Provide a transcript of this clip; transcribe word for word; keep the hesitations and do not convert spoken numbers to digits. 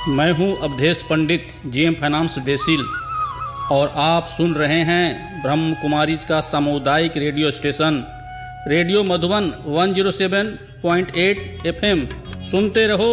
मैं हूं अवधेश पंडित, GM finance BECIL, और आप सुन रहे हैं ब्रह्म कुमारी का सामुदायिक रेडियो स्टेशन रेडियो मधुबन एक सौ सात पॉइंट आठ एफएम। सुनते रहो।